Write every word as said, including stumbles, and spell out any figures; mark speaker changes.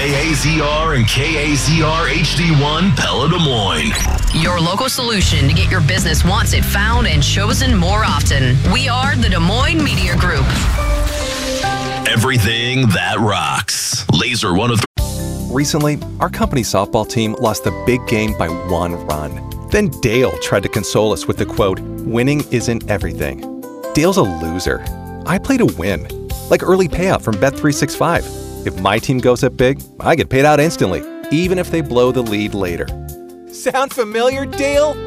Speaker 1: K A Z R and K A Z R H D one Pella Des Moines.
Speaker 2: Your local solution to get your business wanted, found, and chosen more often. We are the Des Moines Media Group.
Speaker 1: Everything that rocks. Laser one of three.
Speaker 3: Recently, our company softball team lost the big game by one run. Then Dale tried to console us with the quote, "Winning isn't everything." Dale's a loser. I play to win. Like early payout from Bet three sixty-five. If my team goes up big, I get paid out instantly, even if they blow the lead later. Sound familiar, Dale?